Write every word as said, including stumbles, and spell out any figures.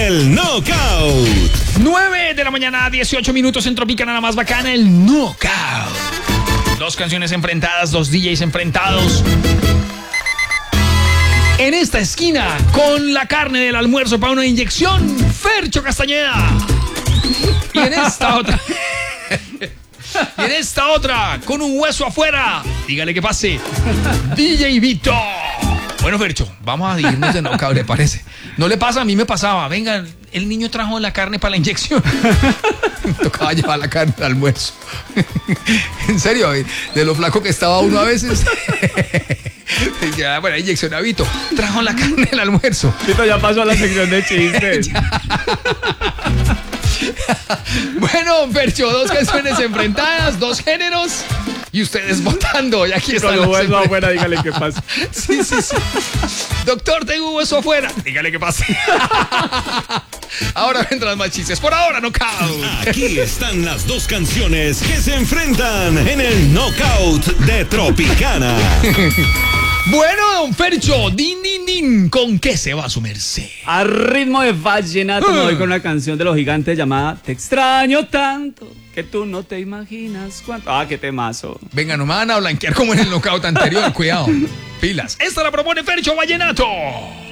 el Knockout. nueve de la mañana, dieciocho minutos en Tropicana, la más bacana, el Knockout. Dos canciones enfrentadas, dos D Js enfrentados. En esta esquina, con la carne del almuerzo para una inyección, Fercho Castañeda. Y en esta otra... y en esta otra, con un hueso afuera, dígale que pase, D J Vito. Bueno, Fercho, vamos a irnos de knockout, ¿le parece? No le pasa, a mí me pasaba. Venga, el niño trajo la carne para la inyección. Tocaba llevar la carne al almuerzo. En serio, de lo flaco que estaba uno a veces. Bueno, inyección a Vito. Trajo la carne al almuerzo. Vito ya pasó a la sección de chistes. Bueno, Fercho, dos canciones enfrentadas, dos géneros. Y ustedes votando, y aquí están. Con los huesos afuera, dígale que pase. Sí, sí, sí. Doctor, tengo un hueso afuera. Dígale que pase. Ahora vendrán más chistes. Por ahora, Knockout. Aquí están las dos canciones que se enfrentan en el Knockout de Tropicana. Bueno, don Fercho, din, din, din, ¿con qué se va a su merced? A ritmo de vallenato me voy con una canción de Los Gigantes llamada Te extraño tanto que tú no te imaginas cuánto. Ah, qué temazo. Venga, no me van a blanquear como en el knockout anterior, cuidado. Pilas. Esta la propone Fercho Vallenato.